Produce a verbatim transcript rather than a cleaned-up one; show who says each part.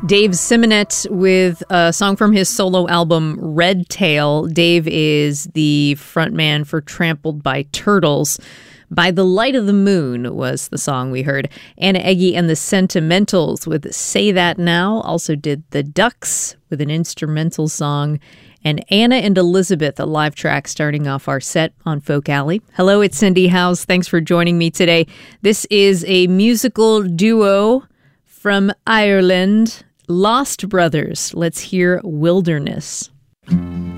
Speaker 1: Dave Simonet with a song from his solo album Red Tail. Dave is the frontman for Trampled by Turtles. By the Light of the Moon was the song we heard. Anna Eggy and the Sentimentals with Say That Now also did The Ducks with an instrumental song. And Anna and Elizabeth, a live track starting off our set on Folk Alley. Hello, it's Cindy House. Thanks for joining me today. This is a musical duo from Ireland, Lost Brothers. Let's hear Wilderness.